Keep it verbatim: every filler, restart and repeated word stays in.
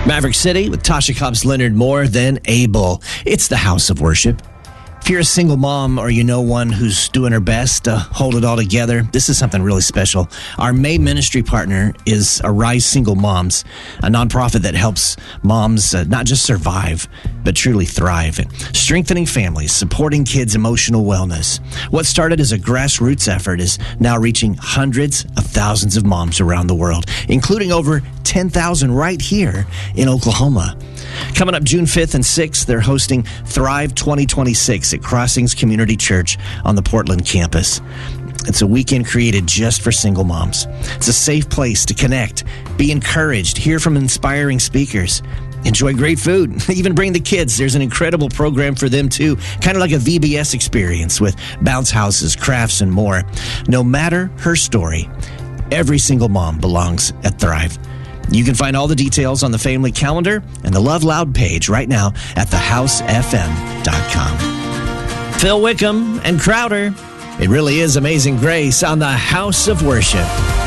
Maverick City with Tasha Cobbs Leonard, More Than Able. It's the house of worship. If you're a single mom or you know one who's doing her best to hold it all together, this is something really special. Our May ministry partner is Arise Single Moms, a nonprofit that helps moms uh, not just survive, but truly thrive, strengthening families, supporting kids' emotional wellness. What started as a grassroots effort is now reaching hundreds of thousands of moms around the world, including over ten thousand right here in Oklahoma. Coming up June fifth and sixth, they're hosting Thrive twenty twenty-six at Crossings Community Church on the Portland campus. It's a weekend created just for single moms. It's a safe place to connect, be encouraged, hear from inspiring speakers, enjoy great food, even bring the kids. There's an incredible program for them too, kind of like a V B S experience with bounce houses, crafts, and more. No matter her story, every single mom belongs at Thrive. You can find all the details on the family calendar and the Love Loud page right now at the house f m dot com. Phil Wickham and Crowder. It really is Amazing Grace on the House of Worship.